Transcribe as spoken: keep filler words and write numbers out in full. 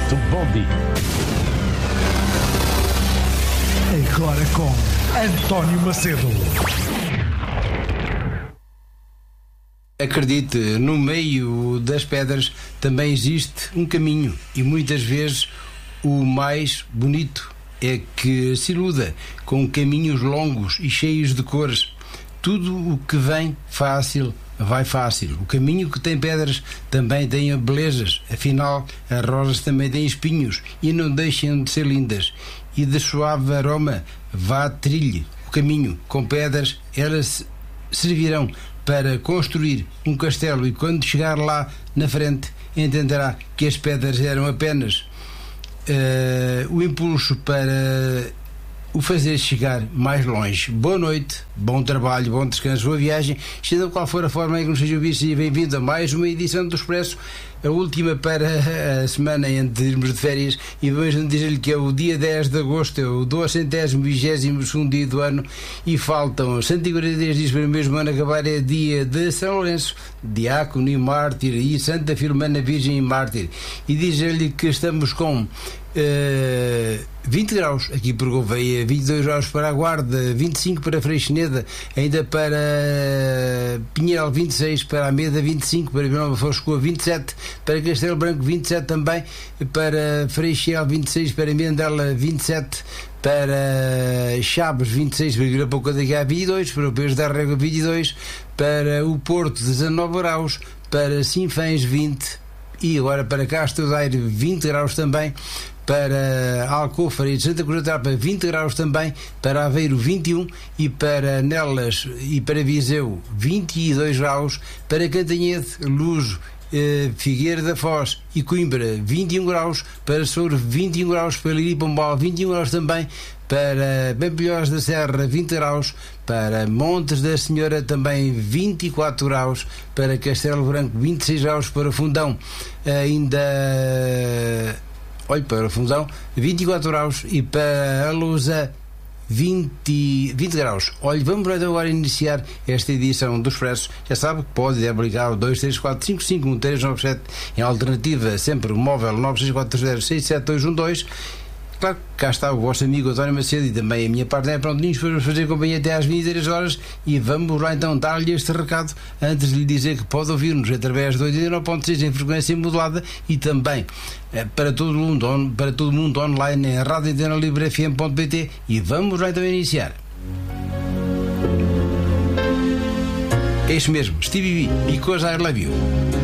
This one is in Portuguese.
do bonde. Agora com António Macedo. Acredite, no meio das pedras também existe um caminho, e muitas vezes o mais bonito é que se iluda com caminhos longos e cheios de cores. Tudo o que vem fácil vai fácil. O caminho que tem pedras também tem belezas, afinal as rosas também têm espinhos e não deixam de ser lindas. E de suave aroma vá trilhe o caminho com pedras, elas servirão para construir um castelo, e quando chegar lá na frente entenderá que as pedras eram apenas uh, o impulso para o fazer chegar mais longe. Boa noite, bom trabalho, bom descanso, boa viagem, seja qual for a forma em que nos seja ouvido. Seja bem-vindo a mais uma edição do Expresso, a última para a semana antes de irmos de férias, e vamos dizer-lhe que é o dia dez de agosto, é o duzentos vigésimo segundo dia do ano, e faltam cento e quarenta e três dias para o mesmo ano acabar. É dia de São Lourenço, diácono e mártir, e Santa Filomena Virgem e mártir, e dizer-lhe que estamos com Uh, vinte graus aqui por Gouveia, vinte e dois graus para a Guarda, vinte e cinco para Freixeneda, ainda para Pinhel vinte e seis, para Ameda vinte e cinco, para Vila Nova de Foscoa vinte e sete, para Castelo Branco vinte e sete também, para Freixel vinte e seis, para Mendela vinte e sete, para Chaves vinte e seis, para Vila Pouca da Guia vinte e dois, para o Peso da Régua vinte e dois, para o Porto dezanove graus, para Sinfãs vinte, e agora para Castro Daire vinte graus também, para Alcofara e Santa Cruz da Trapa vinte graus também, para Aveiro vinte e um, e para Nelas e para Viseu vinte e dois graus, para Cantanhede, Luso, eh, Figueira da Foz e Coimbra vinte e um graus, para Souro vinte e um graus, para Leiria e Pombal vinte e um graus também, para Pampilhós da Serra vinte graus, para Montes da Senhora também vinte e quatro graus, para Castelo Branco vinte e seis graus, para Fundão ainda, olhe, para Fundão vinte e quatro graus, e para a Lousa vinte, vinte graus. Olhe, vamos agora iniciar esta edição do Expresso. Já sabe que pode aplicar o dois três quatro cinco cinco um três nove sete, em alternativa sempre o móvel nove seis quatro zero seis sete dois um dois. Claro, cá está o vosso amigo António Macedo, e também a minha parte é prontinhos para fazer companhia até às vinte e três horas, e vamos lá então dar-lhe este recado antes de lhe dizer que pode ouvir-nos através do oitenta e nove ponto seis em frequência modulada, e também eh, para todo o mundo, on, para todo mundo online em rádio antena livre f m ponto p t, e vamos lá então iniciar. É isso mesmo, Stevie B, Because I Love You.